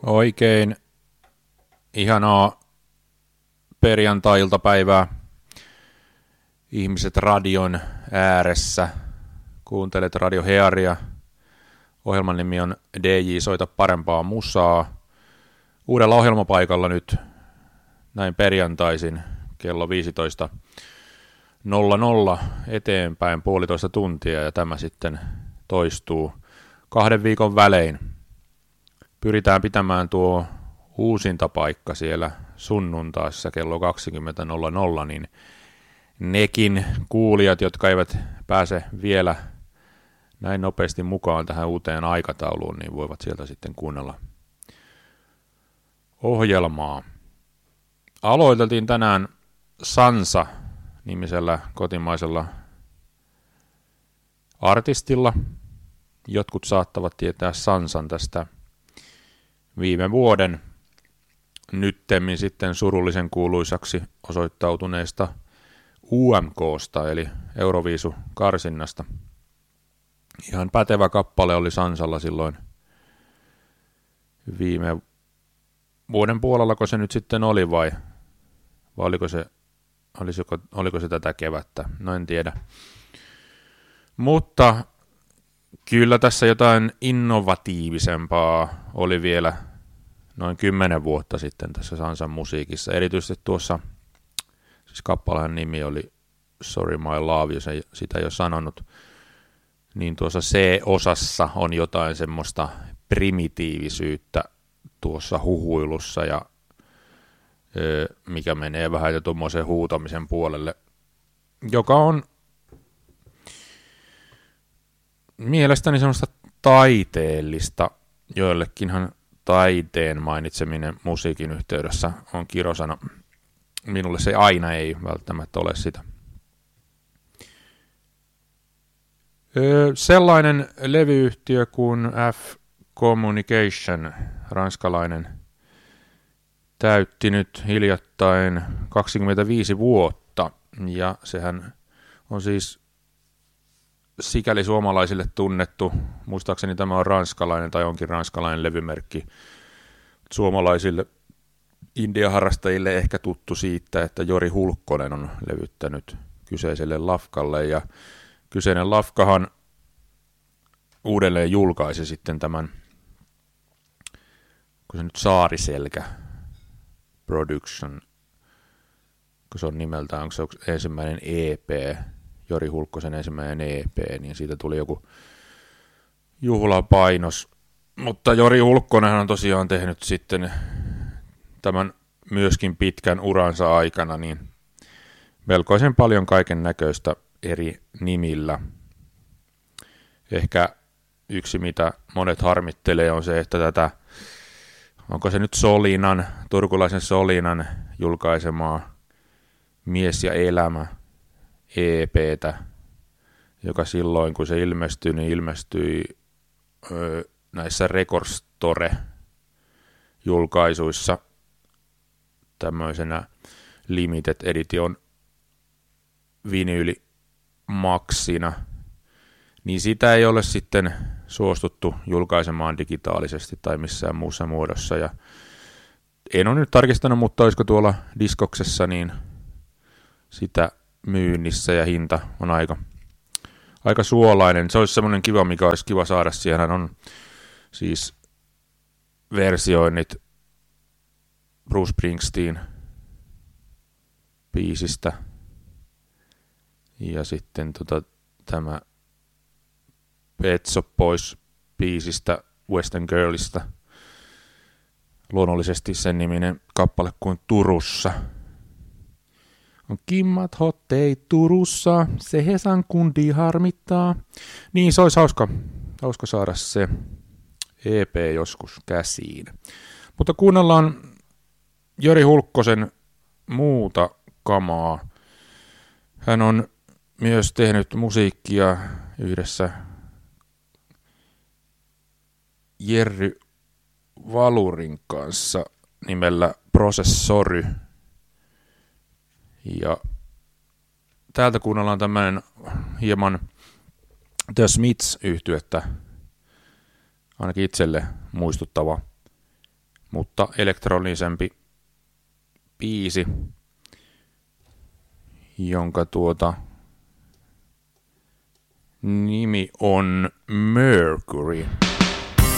Oikein ihanaa perjantai-iltapäivää. Ihmiset radion ääressä. Kuuntelet Radio Hearia. Ohjelman nimi on DJ Soita parempaa musaa. Uudella ohjelmapaikalla nyt näin perjantaisin kello 15.00 eteenpäin 1,5 tuntia ja tämä sitten toistuu 2 viikon välein. Pyritään pitämään tuo uusintapaikka siellä sunnuntaissa kello 20.00, niin nekin kuulijat, jotka eivät pääse vielä näin nopeasti mukaan tähän uuteen aikatauluun, niin voivat sieltä sitten kuunnella ohjelmaa. Aloiteltiin tänään Sansa-nimisellä kotimaisella artistilla. Jotkut saattavat tietää Sansan tästä viime vuoden nyttemmin sitten surullisen kuuluisaksi osoittautuneesta UMKsta eli Euroviisu-karsinnasta. Ihan pätevä kappale oli Sansalla silloin viime vuoden puolella, kun se nyt sitten oli vai oliko se tätä kevättä, no en tiedä. Mutta kyllä tässä jotain innovatiivisempaa oli vielä noin 10 vuotta sitten tässä Sansan musiikissa. Erityisesti tuossa, siis kappaleen nimi oli Sorry My Love, jos ei sitä jo sanonut, niin tuossa C-osassa on jotain semmoista primitiivisyyttä tuossa huhuilussa ja mikä menee vähän jo tuommoisen huutamisen puolelle, joka on mielestäni semmoista taiteellista. Joillekinhan taiteen mainitseminen musiikin yhteydessä on kirosana. Minulle se aina ei välttämättä ole sitä. Sellainen levyyhtiö kuin F Communication, ranskalainen, täytti nyt hiljattain 25 vuotta. Ja sehän on siis sikäli suomalaisille tunnettu, muistaakseni tämä on ranskalainen tai onkin ranskalainen levymerkki, suomalaisille indie-harrastajille ehkä tuttu siitä, että Jori Hulkkonen on levyttänyt kyseiselle lafkalle, ja kyseinen lafkahan uudelleen julkaisi sitten tämän, kun se nyt Saariselkä Production, kun se on nimeltään, onko se ensimmäinen EP, Jori Hulkkosen ensimmäinen EP, niin siitä tuli joku juhlapainos. Mutta Jori Hulkkonen on tosiaan tehnyt sitten tämän myöskin pitkän uransa aikana niin melkoisen paljon kaiken näköistä eri nimillä. Ehkä yksi, mitä monet harmittelee, on se, että tätä, onko se nyt Solinan, turkulaisen Solinan julkaisemaa Mies ja elämä EP:tä, joka silloin kun se ilmestyi, niin ilmestyi näissä Record Store-julkaisuissa tämmöisenä limited edition vinyylimaksina, niin sitä ei ole sitten suostuttu julkaisemaan digitaalisesti tai missään muussa muodossa. Ja en ole nyt tarkistanut, mutta olisiko tuolla Discogsessa niin sitä myynnissä ja hinta on aika suolainen. Se olisi semmoinen kiva, mikä olisi kiva saada. Siihen on siis versioinnit Bruce Springsteen biisistä ja sitten tämä Pet Shop Boys biisistä Western Girlista. Luonnollisesti sen niminen kappale kuin Turussa. On kimmat hottei Turussa, se Hesan kundi harmittaa. Niin se olisi hauska saada se EP joskus käsiin. Mutta kuunnellaan Jori Hulkkosen muuta kamaa. Hän on myös tehnyt musiikkia yhdessä Jerry Valurin kanssa nimellä Processory. Ja täältä kuunnellaan tämmöinen hieman The Smiths-yhtyettä, ainakin itselle muistuttava mutta elektronisempi biisi, jonka nimi on Mercury.